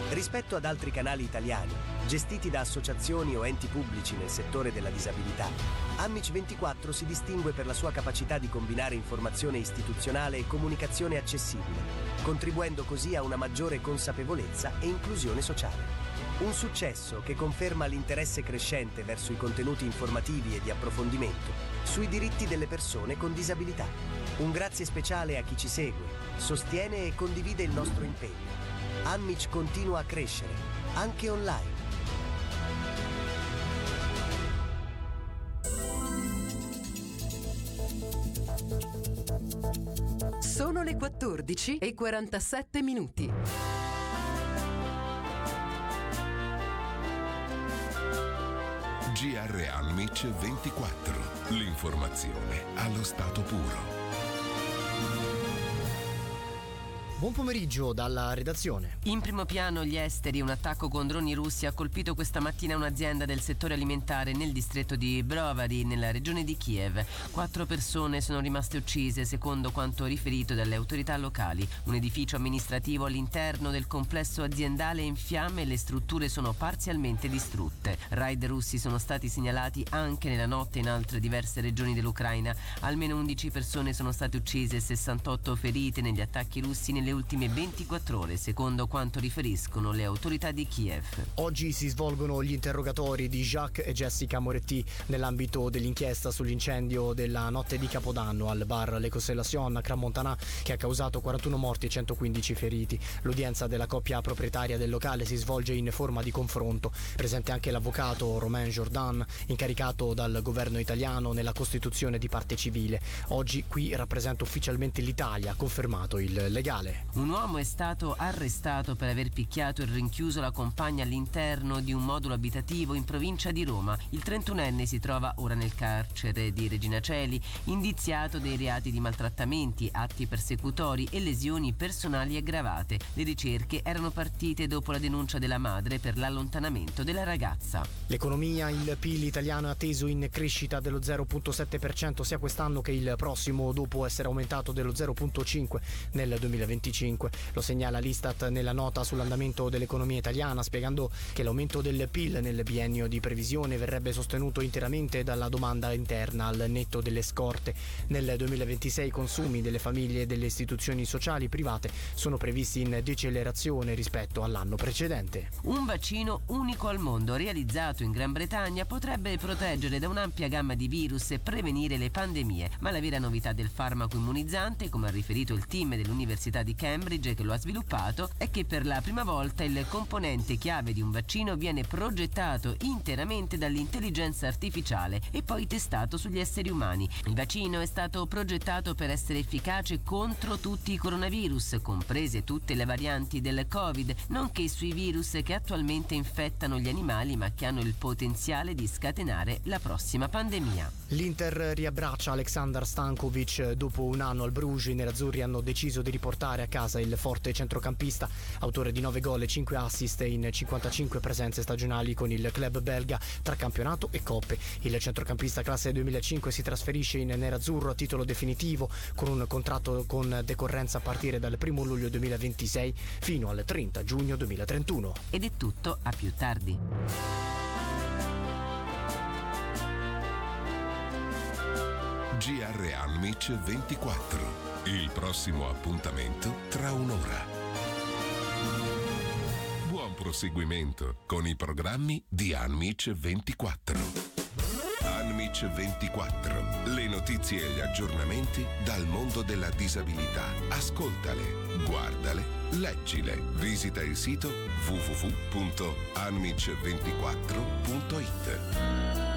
Rispetto ad altri canali italiani, gestiti da associazioni o enti pubblici nel settore della disabilità, Amic24 si distingue per la sua capacità di combinare informazione istituzionale e comunicazione accessibile, contribuendo così a una maggiore consapevolezza e inclusione sociale. Un successo che conferma l'interesse crescente verso i contenuti informativi e di approfondimento sui diritti delle persone con disabilità. Un grazie speciale a chi ci segue, sostiene e condivide il nostro impegno. Amic continua a crescere, anche online. Sono le 14:47. GR Amic 24. L'informazione allo stato puro. Buon pomeriggio dalla redazione. In primo piano gli esteri. Un attacco con droni russi ha colpito questa mattina un'azienda del settore alimentare nel distretto di Brovary, nella regione di Kiev. 4 persone sono rimaste uccise, secondo quanto riferito dalle autorità locali. Un edificio amministrativo all'interno del complesso aziendale è in fiamme e le strutture sono parzialmente distrutte. Raid russi sono stati segnalati anche nella notte in altre diverse regioni dell'Ucraina. Almeno 11 persone sono state uccise e 68 ferite negli attacchi russi nelle ultime 24 ore, secondo quanto riferiscono le autorità di Kiev. Oggi si svolgono gli interrogatori di Jacques e Jessica Moretti nell'ambito dell'inchiesta sull'incendio della notte di Capodanno al bar Le Constellation a Crans-Montana, che ha causato 41 morti e 115 feriti. L'udienza della coppia proprietaria del locale si svolge in forma di confronto. Presente anche l'avvocato Romain Jordan, incaricato dal governo italiano nella costituzione di parte civile. Oggi qui rappresenta ufficialmente l'Italia, confermato il legale. Un uomo è stato arrestato per aver picchiato e rinchiuso la compagna all'interno di un modulo abitativo in provincia di Roma. Il 31enne si trova ora nel carcere di Regina Coeli, indiziato dei reati di maltrattamenti, atti persecutori e lesioni personali aggravate. Le ricerche erano partite dopo la denuncia della madre per l'allontanamento della ragazza. L'economia, il PIL italiano è atteso in crescita dello 0,7% sia quest'anno che il prossimo, dopo essere aumentato dello 0,5% nel 2025. Lo segnala l'Istat nella nota sull'andamento dell'economia italiana, spiegando che l'aumento del PIL nel biennio di previsione verrebbe sostenuto interamente dalla domanda interna al netto delle scorte. Nel 2026 i consumi delle famiglie e delle istituzioni sociali private sono previsti in decelerazione rispetto all'anno precedente. Un vaccino unico al mondo realizzato in Gran Bretagna potrebbe proteggere da un'ampia gamma di virus e prevenire le pandemie, ma la vera novità del farmaco immunizzante, come ha riferito il team dell'Università di Cambridge che lo ha sviluppato, è che per la prima volta il componente chiave di un vaccino viene progettato interamente dall'intelligenza artificiale e poi testato sugli esseri umani. Il vaccino è stato progettato per essere efficace contro tutti i coronavirus, comprese tutte le varianti del Covid, nonché sui virus che attualmente infettano gli animali ma che hanno il potenziale di scatenare la prossima pandemia. L'Inter riabbraccia Aleksandar Stankovic. Dopo un anno al Bruges, i nerazzurri hanno deciso di riportare a casa il forte centrocampista, autore di 9 gol e 5 assist in 55 presenze stagionali con il club belga tra campionato e coppe. Il centrocampista classe 2005 si trasferisce in nerazzurro a titolo definitivo con un contratto con decorrenza a partire dal 1 luglio 2026 fino al 30 giugno 2031. Ed è tutto, a più tardi. GR Amic 24. Il prossimo appuntamento tra un'ora. Buon proseguimento con i programmi di Amic 24. Amic 24. Le notizie e gli aggiornamenti dal mondo della disabilità. Ascoltale, guardale, leggile. Visita il sito www.amic24.it.